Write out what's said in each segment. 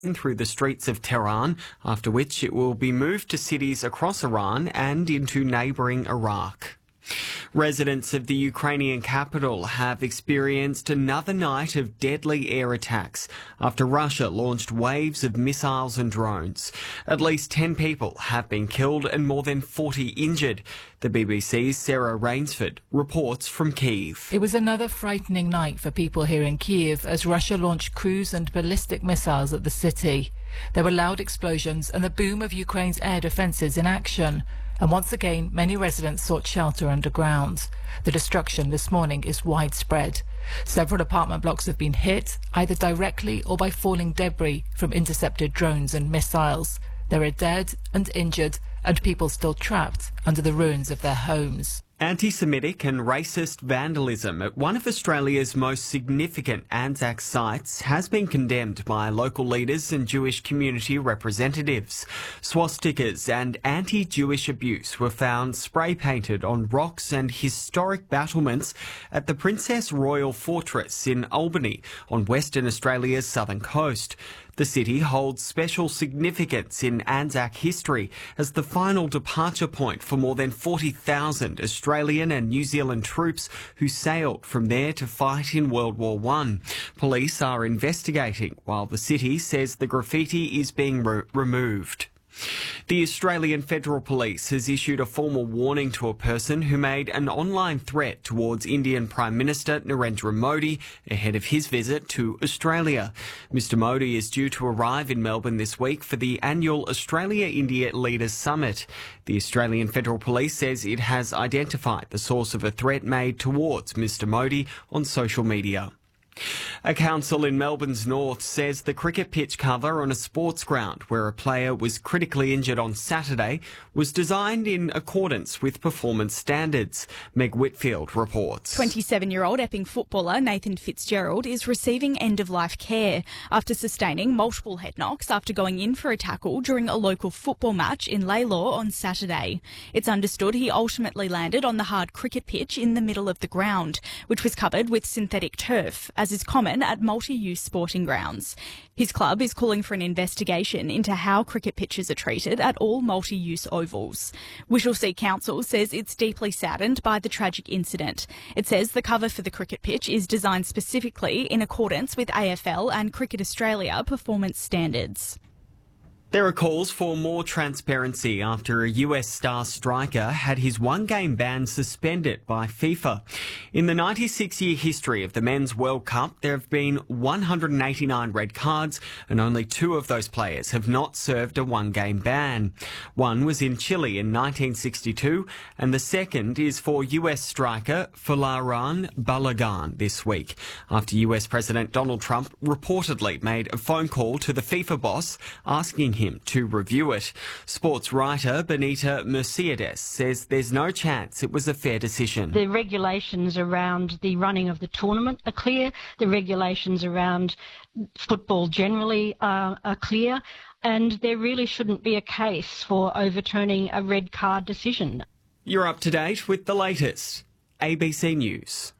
through the streets of Tehran, after which it will be moved to cities across Iran and into neighbouring Iraq. Residents of the Ukrainian capital have experienced another night of deadly air attacks after Russia launched waves of missiles and drones. At least 10 people have been killed and more than 40 injured. The BBC's Sarah Rainsford reports from Kyiv. It was another frightening night for people here in Kyiv as Russia launched cruise and ballistic missiles at the city. There were loud explosions and the boom of Ukraine's air defences in action. And once again, many residents sought shelter underground. The destruction this morning is widespread. Several apartment blocks have been hit, either directly or by falling debris from intercepted drones and missiles. There are dead and injured and people still trapped under the ruins of their homes. Anti-Semitic and racist vandalism at one of Australia's most significant Anzac sites has been condemned by local leaders and Jewish community representatives. Swastikas and anti-Jewish abuse were found spray-painted on rocks and historic battlements at the Princess Royal Fortress in Albany on Western Australia's southern coast. The city holds special significance in Anzac history as the final departure point for more than 40,000 Australian and New Zealand troops who sailed from there to fight in World War I. Police are investigating while the city says the graffiti is being removed. The Australian Federal Police has issued a formal warning to a person who made an online threat towards Indian Prime Minister Narendra Modi ahead of his visit to Australia. Mr Modi is due to arrive in Melbourne this week for the annual Australia-India Leaders Summit. The Australian Federal Police says it has identified the source of a threat made towards Mr Modi on social media. A council in Melbourne's north says the cricket pitch cover on a sports ground where a player was critically injured on Saturday was designed in accordance with performance standards. Meg Whitfield reports. 27-year-old Epping footballer Nathan Fitzgerald is receiving end-of-life care after sustaining multiple head knocks after going in for a tackle during a local football match in Laylaw on Saturday. It's understood he ultimately landed on the hard cricket pitch in the middle of the ground, which was covered with synthetic turf, as is common at multi-use sporting grounds. His club is calling for an investigation into how cricket pitches are treated at all multi-use ovals. Whittlesea Council says it's deeply saddened by the tragic incident. It says the cover for the cricket pitch is designed specifically in accordance with AFL and Cricket Australia performance standards. There are calls for more transparency after a US star striker had his one-game ban suspended by FIFA. In the 96-year history of the Men's World Cup, there have been 189 red cards, and only 2 of those players have not served a one-game ban. One was in Chile in 1962, and the second is for US striker Folarin Balogun this week, after US President Donald Trump reportedly made a phone call to the FIFA boss asking him to review it. Sports writer Benita Mercedes says there's no chance it was a fair decision. The regulations around the running of the tournament are clear. The regulations around football generally are clear. And there really shouldn't be a case for overturning a red card decision. You're up to date with the latest. ABC News.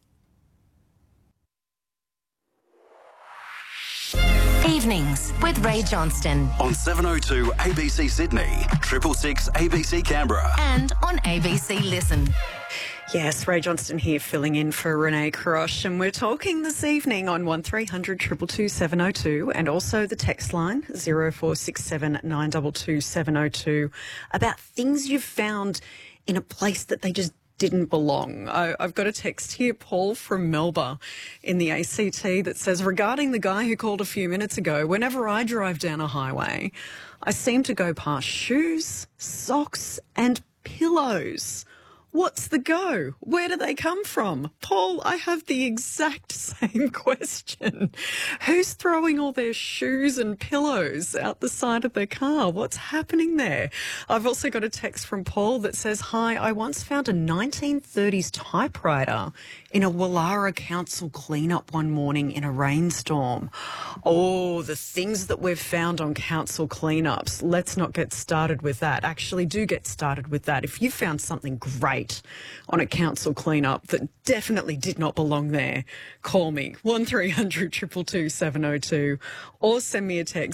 Evenings with Ray Johnston. On 702 ABC Sydney, 666 ABC Canberra. And on ABC Listen. Yes, Ray Johnston here filling in for Renee Crosh, and we're talking this evening on 1300 222 702 and also the text line 0467 922 702 about things you've found in a place that they just didn't belong. I've got a text here, Paul from Melba in the ACT, that says, regarding the guy who called a few minutes ago, whenever I drive down a highway, I seem to go past shoes, socks and pillows. What's the go? Where do they come from? Paul, I have the exact same question. Who's throwing all their shoes and pillows out the side of their car? What's happening there? I've also got a text from Paul that says, hi, I once found a 1930s typewriter in a Wallara council clean-up one morning in a rainstorm. Oh, the things that we've found on council clean-ups. Let's not get started with that. Actually, do get started with that. If you found something great on a council clean-up that definitely did not belong there, call me 1300 222 702 or send me a text